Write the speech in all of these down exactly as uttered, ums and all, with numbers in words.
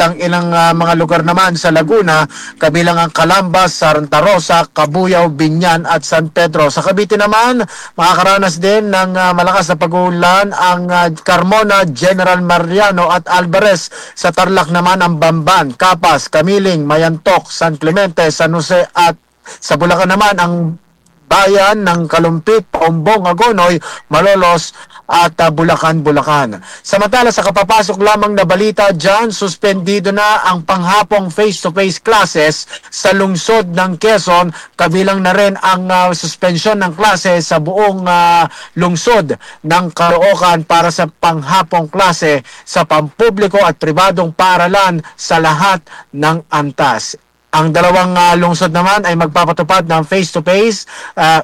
ang ilang uh, mga lugar naman sa Laguna, kabilang ang Calambas, Santa Rosa, Cabuyao, Binyan at San Pedro. Sa Cavite naman, makakaranas din ng uh, malakas na pag-uulan ang uh, Carmona, General Mariano at Alvarez. Sa Tarlac naman ang Bamban, Capas, Camiling, Mayantok, San Clemente, San Jose at sa Bulacan naman ang bayan ng Kalumpit, Ombong, Agonoy, Malolos at uh, Bulacan, Bulacan. Samantala sa kapapasok lamang na balita dyan, suspendido na ang panghapong face-to-face classes sa lungsod ng Quezon, kabilang na rin ang uh, suspensyon ng klase sa buong uh, lungsod ng Caloocan para sa panghapong klase sa pampubliko at pribadong paaralan sa lahat ng antas. Ang dalawang uh, lungsod naman ay magpapatupad ng face-to-face uh,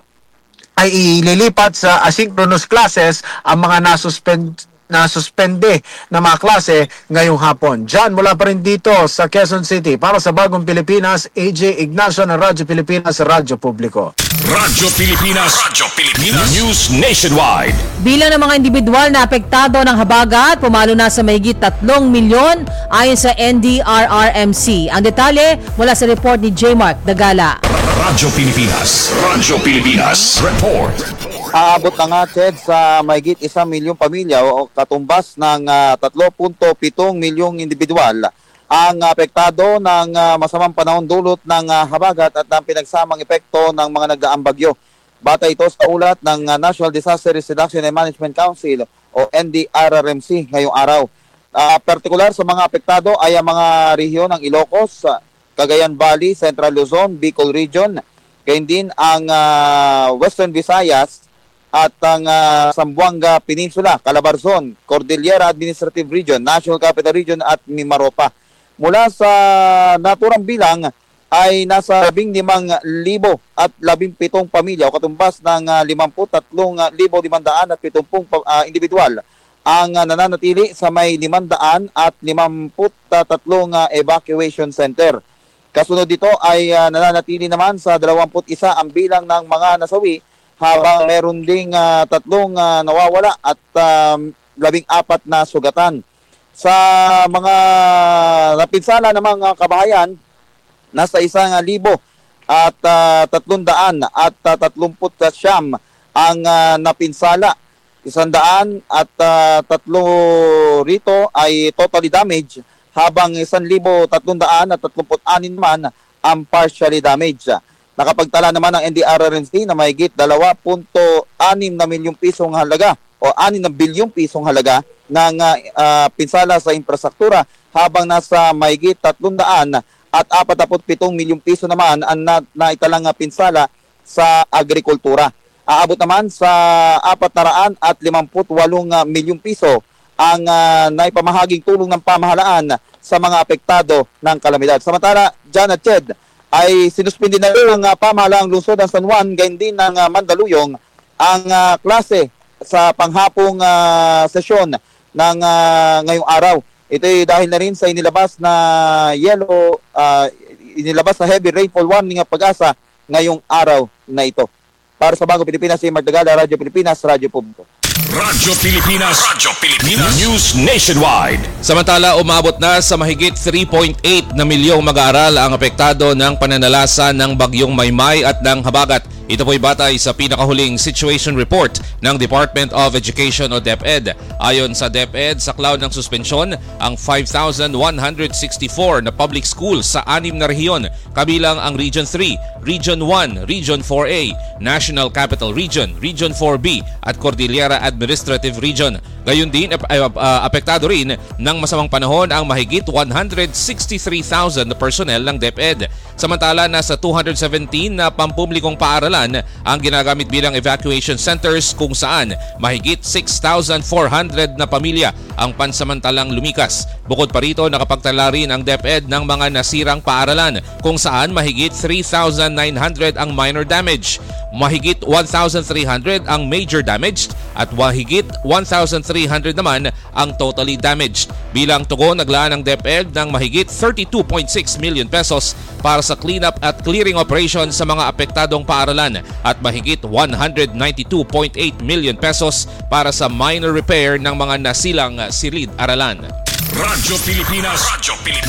ay ililipat sa asynchronous classes ang mga nasuspend nasuspende na mga klase ngayong hapon. Diyan mula pa rin dito sa Quezon City para sa Bagong Pilipinas, A J Ignacio ng Radyo Pilipinas, Radyo Publiko. Radyo Pilipinas, Radyo Pilipinas, News Nationwide. Bilang ng mga individual na apektado ng habagat, pumalo na sa mahigit tatlong milyon ayon sa N D R R M C. Ang detalye mula sa report ni J. Mark Dagala. Radyo Pilipinas, Radyo Pilipinas, Report. Aabot na nga, Ted, sa mahigit isang milyong pamilya o katumbas ng uh, tatlo punto pitong milyong individual ang apektado ng uh, masamang panahon dulot ng uh, habagat at ng pinagsamang epekto ng mga nagdaang bagyo. Bata ito sa ulat ng uh, National Disaster Risk Reduction and Management Council o N D R R M C ngayong araw. Uh, partikular sa mga apektado ay ang mga rehiyon ng Ilocos, uh, Cagayan Valley, Central Luzon, Bicol Region, gayon din ang uh, Western Visayas, at ang uh, Zamboanga Peninsula, Calabarzon, Cordillera Administrative Region, National Capital Region at Mimaropa. Mula sa naturang bilang ay nasa labing limang libo at labing pitong pamilya o katumbas ng uh, limampu tatlong libo limandaan at pitumpung uh, individual ang uh, nananatili sa may limandaan at limamput tatlong uh, evacuation center. Kasunod dito ay uh, nananatili naman sa dalawamput isa ang bilang ng mga nasawi, habang meron ding uh, tatlong uh, nawawala at um, labing apat na sugatan. Sa mga napinsala ng mga kabahayan, nasa isang libo at uh, tatlong daan at uh, tatlumput siyam ang uh, napinsala. Isang daan at uh, tatlo rito ay totally damaged, habang isang libo tatlong daan at tatlumput anin naman ang partially damaged. Nakapagtala naman ng N D R R M C na mahigit dalawa punto anim na milyong pisong halaga o anim na bilyong pisong halaga ng uh, pinsala sa infrastruktura, habang nasa mahigit tatlong daan at apataput pitong milyong piso naman ang na, naitalang pinsala sa agrikultura. Aabot naman sa apat na raan at limamput walong milyong piso ang uh, naipamahaging tulong ng pamahalaan sa mga apektado ng kalamidad. Samantala, John at Ched, ay sinuspindi na rin ng uh, pamahalaang lungsod ng San Juan, gayon din ng uh, Mandaluyong, ang uh, klase sa panghapong uh, sesyon ng uh, ngayong araw. Ito ay dahil na rin sa inilabas na yellow, uh, inilabas na heavy rainfall warning ng Pag-asa ngayong araw na ito. Para sa Bagong Pilipinas, si Mark Dagala, Radyo Pilipinas, Radyo Publiko. Radyo Pilipinas, Radyo Pilipinas, News Nationwide. Samantala, umabot na sa mahigit three point eight na milyong mag-aaral ang apektado ng pananalasa ng bagyong Maymay at ng habagat. Ito po'y batay sa pinakahuling situation report ng Department of Education o DepEd. Ayon sa DepEd, sa cloud ng suspensyon ang five thousand one hundred sixty-four na public schools sa anim na rehiyon, kabilang ang Region three, Region one, Region four A, National Capital Region, Region four B at Cordillera Administrative Region. Gayon din, uh, uh, apektado rin ng masamang panahon ang mahigit one hundred sixty-three thousand na personnel ng DepEd. Samantala, nasa two hundred seventeen na pampublikong paaralan ang ginagamit bilang evacuation centers, kung saan mahigit six thousand four hundred na pamilya ang pansamantalang lumikas. Bukod pa rito, nakapagtala rin ang DepEd ng mga nasirang paaralan, kung saan mahigit three thousand nine hundred ang minor damage, mahigit one thousand three hundred ang major damaged at mahigit one thousand three hundred naman ang totally damaged. Bilang tugon, naglaan ng DepEd ng mahigit thirty-two point six million pesos para sa cleanup at clearing operation sa mga apektadong paaralan at mahigit one hundred ninety-two point eight million pesos para sa minor repair ng mga nasilang silid-aralan. Radyo Pilipinas, Radyo Pilipinas.